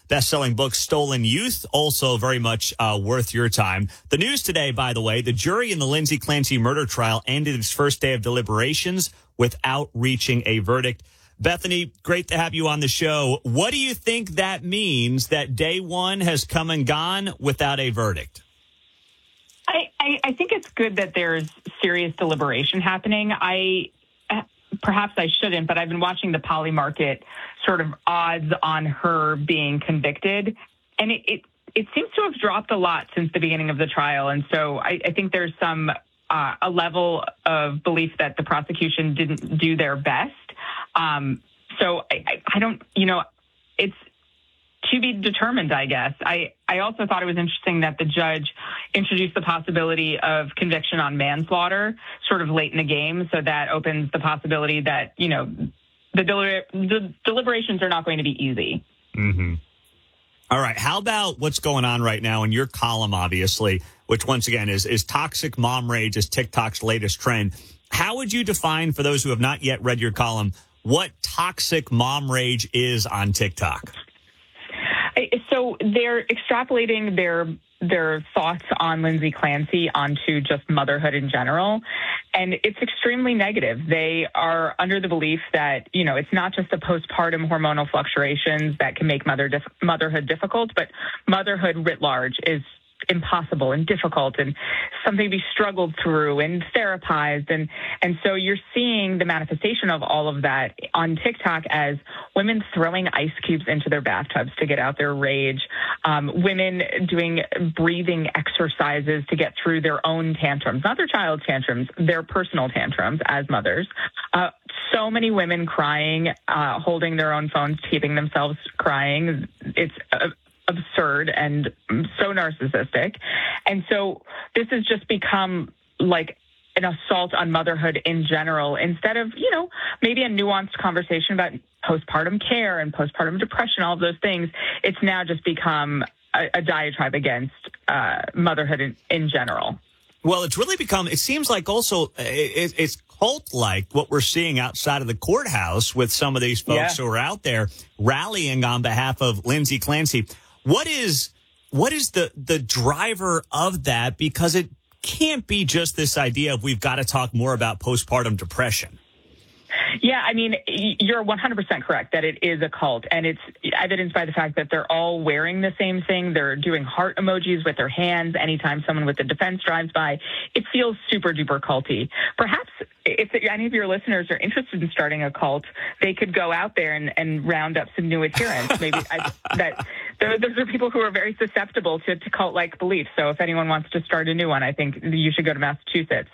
best-selling book, Stolen Youth, also very much worth your time. The news today, by the way, the jury in the Lindsay Clancy murder trial ended its first day of deliberations without reaching a verdict. Bethany, great to have you on the show. What do you think that means that day one has come and gone without a verdict? I think it's good that there's serious deliberation happening. Perhaps I shouldn't, but I've been watching the Polymarket sort of odds on her being convicted, and it seems to have dropped a lot since the beginning of the trial. And so I think there's a level of belief that the prosecution didn't do their best. So I don't, it's to be determined, I guess. I also thought it was interesting that the judge introduced the possibility of conviction on manslaughter sort of late in the game. So that opens the possibility that, the deliberations are not going to be easy. Mm-hmm. All right. How about what's going on right now in your column, obviously, which once again is toxic mom rage is TikTok's latest trend. How would you define, for those who have not yet read your column, what toxic mom rage is on TikTok? So they're extrapolating their thoughts on Lindsay Clancy onto just motherhood in general. And it's extremely negative. They are under the belief that, it's not just the postpartum hormonal fluctuations that can make motherhood difficult, but motherhood writ large is impossible and difficult and something to be struggled through and therapized. And so you're seeing the manifestation of all of that on TikTok as women throwing ice cubes into their bathtubs to get out their rage, women doing breathing exercises to get through their own tantrums, not their child's tantrums, their personal tantrums as mothers. So many women crying, holding their own phones, keeping themselves crying. It's absurd and so narcissistic. And so this has just become like an assault on motherhood in general, instead of, maybe a nuanced conversation about postpartum care and postpartum depression, all of those things. It's now just become a diatribe against motherhood in general. Well, it's really become, it seems like also it's cult-like what we're seeing outside of the courthouse with some of these folks who are out there rallying on behalf of Lindsay Clancy. What is the driver of that? Because it can't be just this idea of we've got to talk more about postpartum depression. Yeah, I mean, you're 100% correct that it is a cult, and it's evidenced by the fact that they're all wearing the same thing. They're doing heart emojis with their hands anytime someone with the defense drives by. It feels super duper culty. Perhaps if any of your listeners are interested in starting a cult, they could go out there and round up some new adherents. Maybe those are people who are very susceptible to cult-like beliefs. So if anyone wants to start a new one, I think you should go to Massachusetts.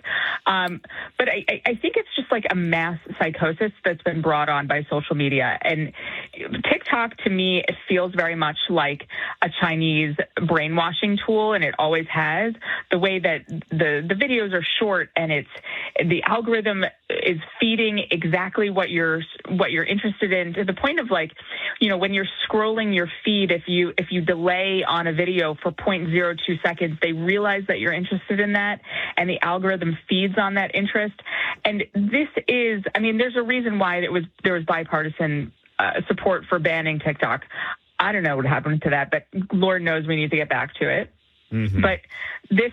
But I think it's just like a mass psychosis that's been brought on by social media. And TikTok, to me, it feels very much like a Chinese brainwashing tool, and it always has. The way that the videos are short, and the algorithm is feeding exactly what you're interested in, to the point of when you're scrolling your feed, if you delay on a video for 0.02 seconds, they realize that you're interested in that, and the algorithm feeds on that interest. And this is, there's a reason why there was bipartisan support for banning TikTok. I don't know what happened to that, but Lord knows we need to get back to it. Mm-hmm. But this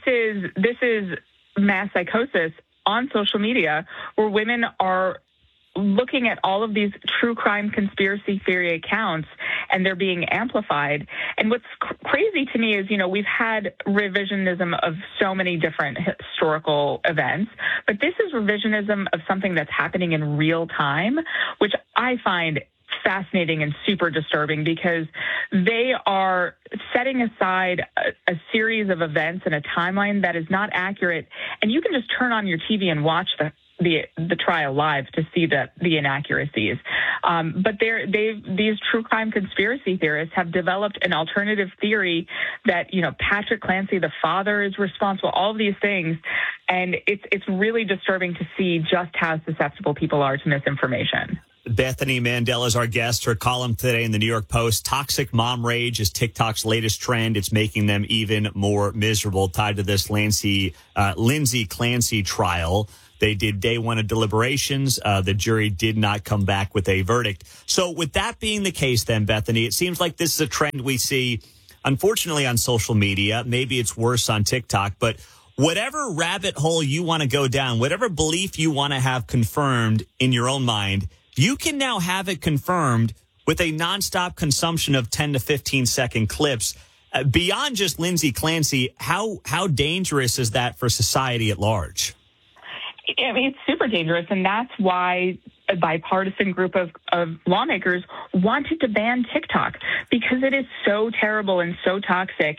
is mass psychosis on social media, where women are looking at all of these true crime conspiracy theory accounts, and they're being amplified. And what's crazy to me is, we've had revisionism of so many different historical events, but this is revisionism of something that's happening in real time, which I find fascinating and super disturbing, because they are setting aside a series of events and a timeline that is not accurate. And you can just turn on your TV and watch the trial live to see the inaccuracies. But these true crime conspiracy theorists have developed an alternative theory that, Patrick Clancy, the father, is responsible, all of these things. And it's really disturbing to see just how susceptible people are to misinformation. Bethany Mandel is our guest. Her column today in the New York Post, Toxic Mom Rage is TikTok's latest trend. It's making them even more miserable, tied to this Lindsay Clancy trial. They did day one of deliberations. The jury did not come back with a verdict. So with that being the case then, Bethany, it seems like this is a trend we see, unfortunately, on social media. Maybe it's worse on TikTok, but whatever rabbit hole you want to go down, whatever belief you want to have confirmed in your own mind, you can now have it confirmed with a nonstop consumption of 10 to 15 second clips. Beyond just Lindsay Clancy, how dangerous is that for society at large? I mean, it's super dangerous, and that's why a bipartisan group of lawmakers wanted to ban TikTok, because it is so terrible and so toxic.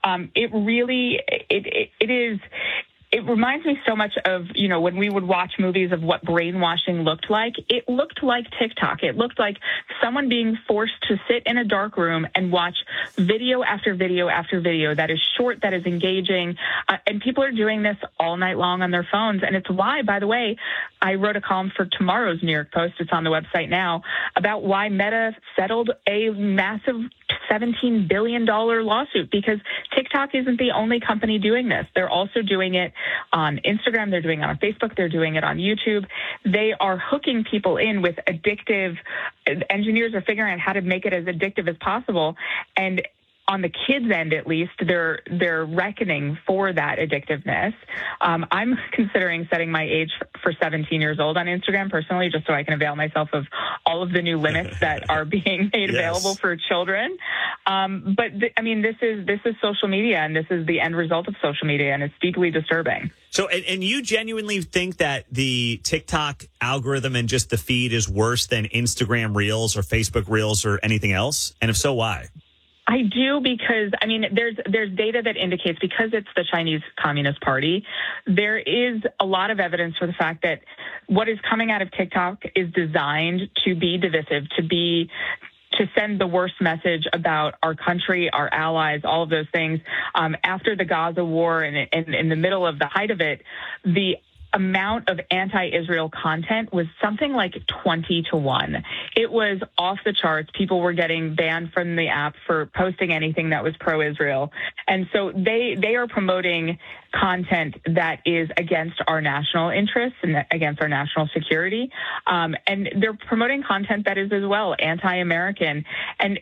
It reminds me so much of, when we would watch movies of what brainwashing looked like. It looked like TikTok. It looked like someone being forced to sit in a dark room and watch video after video after video that is short, that is engaging. And people are doing this all night long on their phones. And it's why, by the way, I wrote a column for tomorrow's New York Post. It's on the website now, about why Meta settled a massive $17 billion lawsuit, because TikTok isn't the only company doing this. They're also doing it on Instagram. They're doing it on Facebook. They're doing it on YouTube. They are hooking people in with addictive. Engineers are figuring out how to make it as addictive as possible. And on the kids' end, at least, they're reckoning for that addictiveness. I'm considering setting my age for 17 years old on Instagram personally, just so I can avail myself of all of the new limits that are being made available for children. This is social media, and this is the end result of social media, and it's deeply disturbing. So, and you genuinely think that the TikTok algorithm and just the feed is worse than Instagram Reels or Facebook Reels or anything else? And if so, why? I do, because, there's data that indicates, because it's the Chinese Communist Party, there is a lot of evidence for the fact that what is coming out of TikTok is designed to be divisive, to send the worst message about our country, our allies, all of those things. After the Gaza war and in the middle of the height of it, the amount of anti-Israel content was something like 20-1. It was off the charts. People were getting banned from the app for posting anything that was pro-Israel. And so they are promoting content that is against our national interests and against our national security. And they're promoting content that is as well anti-American. And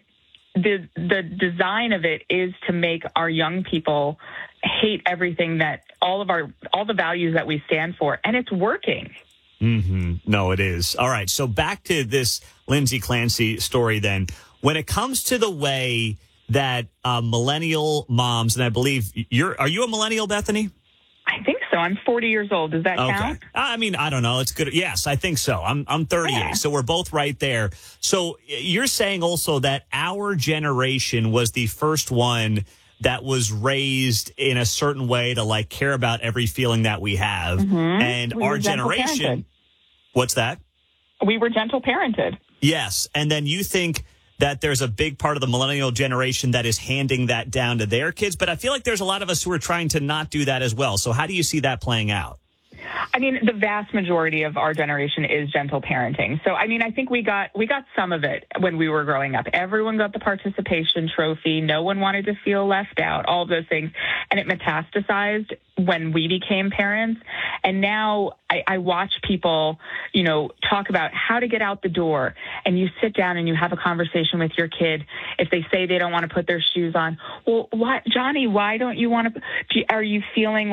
the design of it is to make our young people hate everything that all the values that we stand for, and it's working. Mm-hmm. No, it is. All right. So back to this Lindsay Clancy story then. When it comes to the way that millennial moms, and I believe are you a millennial, Bethany? I think so. I'm 40 years old. Does that count? I don't know. It's good. Yes, I think so. I'm 38, yeah. So we're both right there. So you're saying also that our generation was the first one that was raised in a certain way to care about every feeling that we have. Mm-hmm. And our generation, what's that? We were gentle parented. Yes. And then you think that there's a big part of the millennial generation that is handing that down to their kids. But I feel like there's a lot of us who are trying to not do that as well. So how do you see that playing out? The vast majority of our generation is gentle parenting. So, I think we got some of it when we were growing up. Everyone got the participation trophy. No one wanted to feel left out, all of those things. And it metastasized when we became parents. And now I watch people, talk about how to get out the door. And you sit down and you have a conversation with your kid. If they say they don't want to put their shoes on, well, why, Johnny, why don't you want to? Are you feeling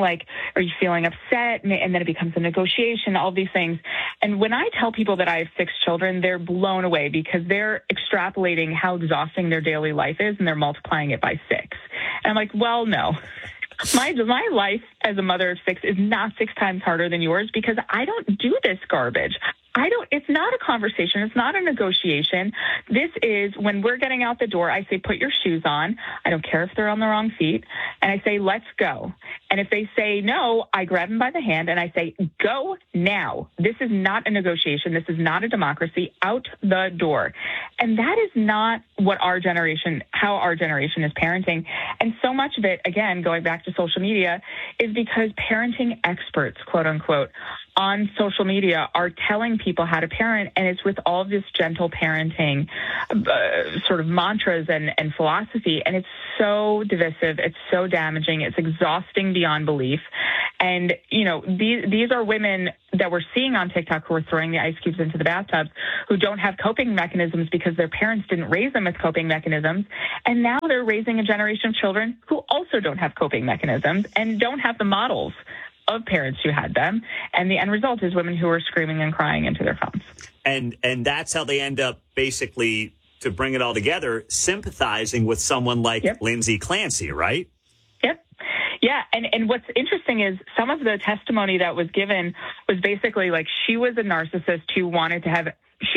upset? And then it becomes a negotiation, all these things. And when I tell people that I have 6 children, they're blown away, because they're extrapolating how exhausting their daily life is, and they're multiplying it by 6. And I'm like, well, no. My life as a mother of 6 is not 6 times harder than yours, because I don't do this garbage. It's not a conversation. It's not a negotiation. This is when we're getting out the door, I say, put your shoes on. I don't care if they're on the wrong feet. And I say, let's go. And if they say no, I grab them by the hand and I say, go now. This is not a negotiation. This is not a democracy. Out the door. And that is not how our generation is parenting. And so much of it, again, going back to social media, is because parenting experts, quote unquote, on social media are telling people how to parent, and it's with all this gentle parenting sort of mantras and philosophy, and it's so divisive, it's so damaging, it's exhausting beyond belief. And, these are women that we're seeing on TikTok who are throwing the ice cubes into the bathtubs, who don't have coping mechanisms because their parents didn't raise them with coping mechanisms. And now they're raising a generation of children who also don't have coping mechanisms and don't have the models of parents who had them. And the end result is women who are screaming and crying into their phones. And that's how they end up, basically, to bring it all together, sympathizing with someone like Lindsay Clancy, right? Yep. Yeah. And what's interesting is some of the testimony that was given was basically like she was a narcissist who wanted to have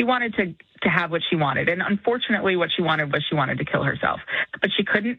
what she wanted. And unfortunately, what she wanted was she wanted to kill herself. But she couldn't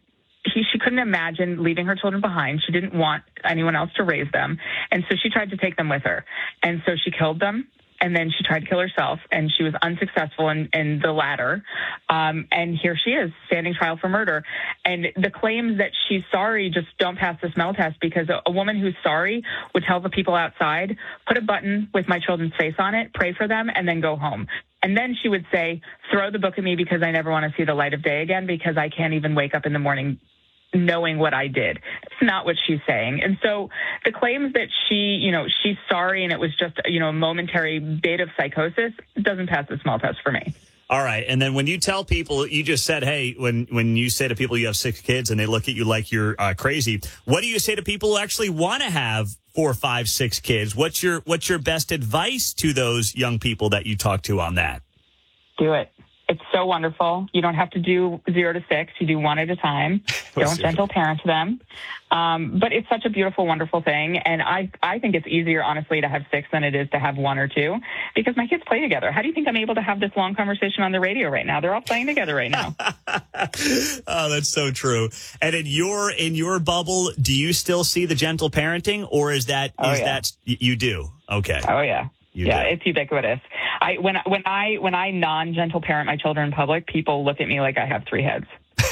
imagine leaving her children behind. She didn't want anyone else to raise them. And so she tried to take them with her. And so she killed them. And then she tried to kill herself, and she was unsuccessful in the latter. And here she is, standing trial for murder. And the claims that she's sorry just don't pass the smell test, because a woman who's sorry would tell the people outside, put a button with my children's face on it, pray for them, and then go home. And then she would say, throw the book at me because I never want to see the light of day again, because I can't even wake up in the morning knowing what I did. It's not what she's saying. And so the claims that she's sorry and it was just, a momentary bit of psychosis doesn't pass the smell test for me. All right. And then when you tell people, you just said, hey, when you say to people you have 6 kids and they look at you like you're crazy, what do you say to people who actually want to have 4, 5, 6 kids? What's your best advice to those young people that you talk to on that? Do it. It's so wonderful. You don't have to do 0 to 6. You do 1 at a time. Don't gentle parent them. But it's such a beautiful, wonderful thing. And I think it's easier, honestly, to have 6 than it is to have 1 or 2, because my kids play together. How do you think I'm able to have this long conversation on the radio right now? They're all playing together right now. Oh, that's so true. And in your bubble, do you still see the gentle parenting, or is that you do? Okay. Oh, yeah. It's ubiquitous. When I non-gentle parent my children in public, people look at me like I have 3 heads.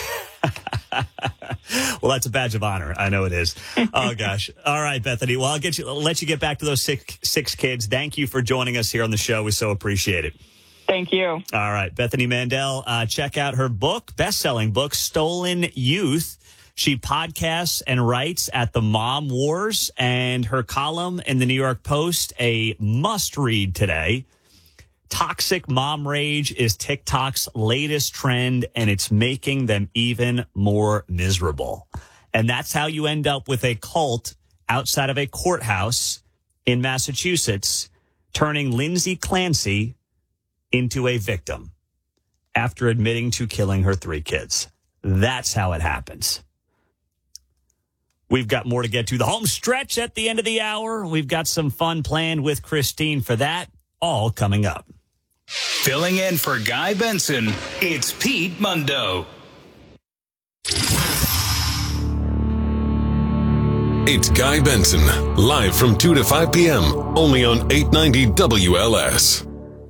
Well, that's a badge of honor. I know it is. Oh, gosh. All right, Bethany. Well, I'll let you get back to those six kids. Thank you for joining us here on the show. We so appreciate it. Thank you. All right. Bethany Mandel, check out her book, best-selling book, Stolen Youth. She podcasts and writes at the Mom Wars, and her column in the New York Post, a must-read today. Toxic mom rage is TikTok's latest trend, and it's making them even more miserable. And that's how you end up with a cult outside of a courthouse in Massachusetts, turning Lindsay Clancy into a victim after admitting to killing her 3 kids. That's how it happens. We've got more to get to. The home stretch at the end of the hour. We've got some fun planned with Christine for that. All coming up. Filling in for Guy Benson, it's Pete Mundo. It's Guy Benson, live from 2 to 5 p.m., only on 890 WLS.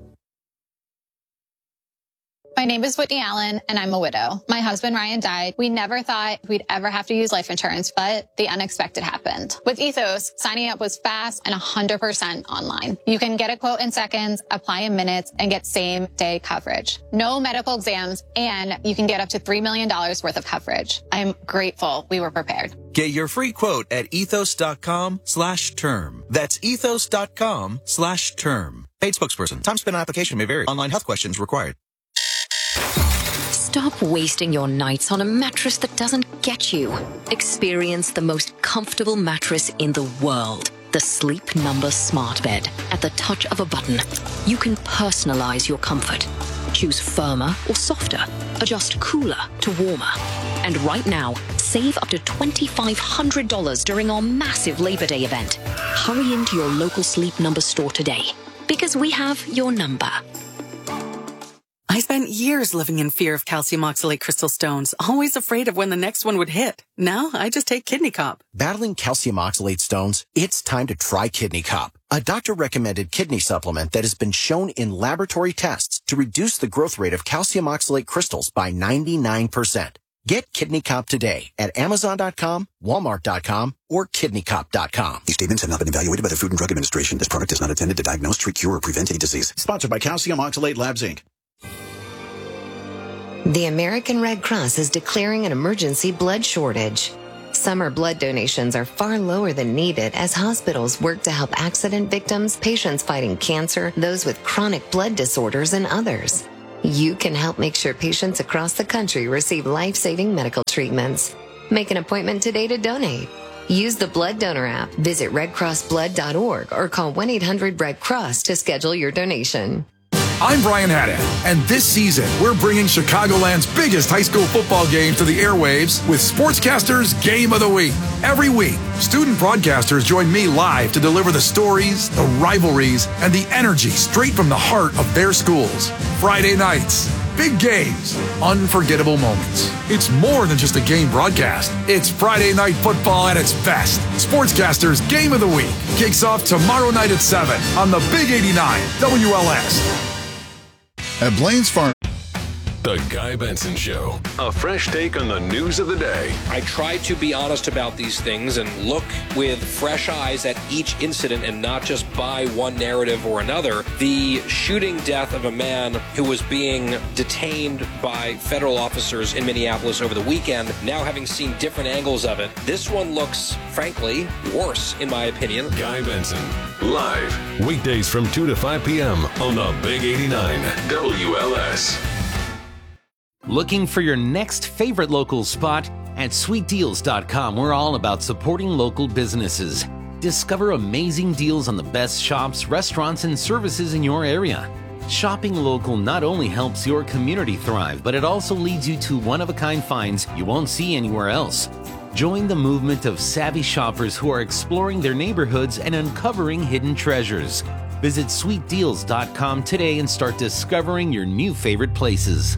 My name is Whitney Allen, and I'm a widow. My husband, Ryan, died. We never thought we'd ever have to use life insurance, but the unexpected happened. With Ethos, signing up was fast and 100% online. You can get a quote in seconds, apply in minutes, and get same-day coverage. No medical exams, and you can get up to $3 million worth of coverage. I'm grateful we were prepared. Get your free quote at ethos.com/term. That's ethos.com/term. Paid spokesperson. Time spent on application may vary. Online health questions required. Stop wasting your nights on a mattress that doesn't get you. Experience the most comfortable mattress in the world. The Sleep Number Smart Bed. At the touch of a button, you can personalize your comfort. Choose firmer or softer. Adjust cooler to warmer. And right now, save up to $2,500 during our massive Labor Day event. Hurry into your local Sleep Number store today, because we have your number. I spent years living in fear of calcium oxalate crystal stones, always afraid of when the next one would hit. Now I just take Kidney Cop. Battling calcium oxalate stones? It's time to try Kidney Cop, a doctor-recommended kidney supplement that has been shown in laboratory tests to reduce the growth rate of calcium oxalate crystals by 99%. Get Kidney Cop today at Amazon.com, Walmart.com, or KidneyCop.com. These statements have not been evaluated by the Food and Drug Administration. This product is not intended to diagnose, treat, cure, or prevent any disease. Sponsored by Calcium Oxalate Labs, Inc. The American Red Cross is declaring an emergency blood shortage. summer blood donations are far lower than needed as hospitals work to help accident victims, patients fighting cancer, those with chronic blood disorders, and others. You can help make sure patients across the country receive life-saving medical treatments. Make an appointment today to donate. Use the Blood Donor app, visit redcrossblood.org, or call 1-800-RED-CROSS to schedule your donation. I'm Brian Haddad, and this season, we're bringing Chicagoland's biggest high school football game to the airwaves with Sportscasters Game of the Week. Every week, student broadcasters join me live to deliver the stories, the rivalries, and the energy straight from the heart of their schools. Friday nights, big games, unforgettable moments. It's more than just a game broadcast. It's Friday night football at its best. Sportscasters Game of the Week kicks off tomorrow night at 7 on the Big 89 WLS. At Blaine's Farm. The Guy Benson Show. A fresh take on the news of the day. I try to be honest about these things and look with fresh eyes at each incident and not just buy one narrative or another. The shooting death of a man who was being detained by federal officers in Minneapolis over the weekend, now having seen different angles of it, this one looks, frankly, worse, in my opinion. Guy Benson, live, weekdays from 2 to 5 p.m. on the Big 89 WLS. Looking for your next favorite local spot? At sweetdeals.com, we're all about supporting local businesses. Discover amazing deals on the best shops, restaurants, and services in your area. Shopping local not only helps your community thrive, but it also leads you to one-of-a-kind finds you won't see anywhere else. Join the movement of savvy shoppers who are exploring their neighborhoods and uncovering hidden treasures. Visit sweetdeals.com today and start discovering your new favorite places.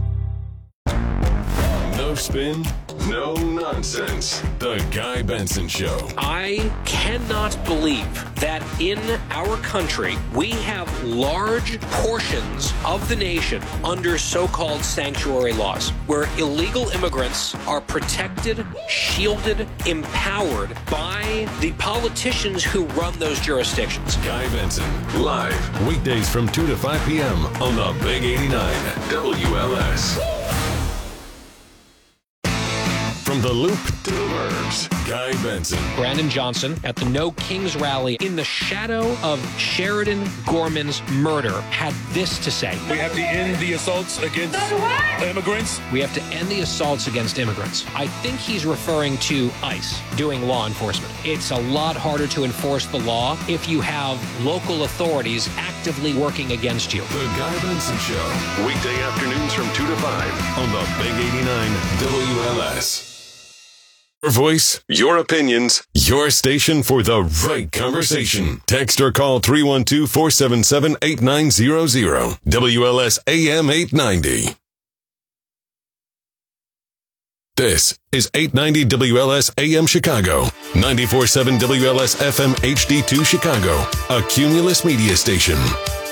No spin, no nonsense. The Guy Benson Show. I cannot believe that in our country we have large portions of the nation under so-called sanctuary laws, where illegal immigrants are protected, shielded, empowered by the politicians who run those jurisdictions. Guy Benson, live, weekdays from 2 to 5 p.m. on the Big 89 WLS. From the Loop to the Burbs, Guy Benson. Brandon Johnson at the No Kings rally in the shadow of Sheridan Gorman's murder had this to say. We have to end the assaults against immigrants. We have to end the assaults against immigrants. I think he's referring to ICE doing law enforcement. It's a lot harder to enforce the law if you have local authorities actively working against you. The Guy Benson Show. Weekday afternoons from 2 to 5 on the Big 89 WLS. Your voice, your opinions, your station for the right conversation. Text or call 312-477-8900. WLS AM 890. This is 890 WLS AM Chicago, 94.7 WLS FM HD2 Chicago, a Cumulus media station.